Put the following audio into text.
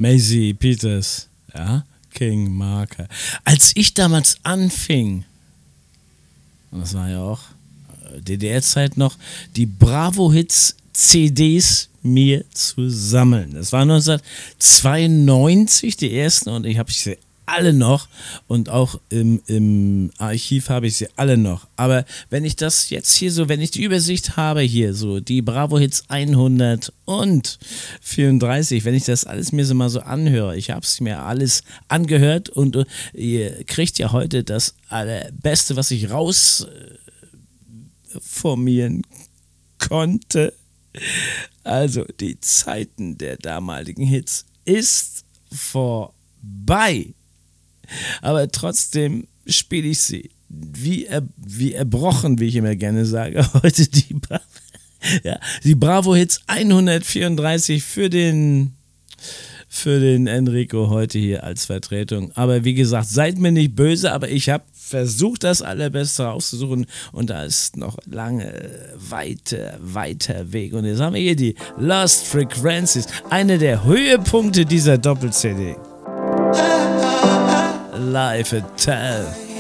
Maisie Peters, ja, King Marker. Als ich damals anfing, und das war ja auch DDR-Zeit noch, die Bravo-Hits CDs mir zu sammeln. Das war 1992 die ersten und ich habe sie alle noch und auch im Archiv habe ich sie alle noch. Aber wenn ich das jetzt hier so, wenn ich die Übersicht habe hier so, die Bravo Hits 134, wenn ich das alles mir so mal so anhöre, ich habe es mir alles angehört und ihr kriegt ja heute das Allerbeste, was ich rausformieren konnte. Also die Zeiten der damaligen Hits ist vorbei. Aber trotzdem spiele ich sie wie erbrochen, wie ich immer gerne sage. Heute die Bravo Hits 134 für den Enrico heute hier als Vertretung. Aber wie gesagt, seid mir nicht böse, aber ich habe versucht, das Allerbeste rauszusuchen und da ist noch lange, weiter Weg. Und jetzt haben wir hier die Lost Frequencies, einer der Höhepunkte dieser Doppel-CD. Live at 10.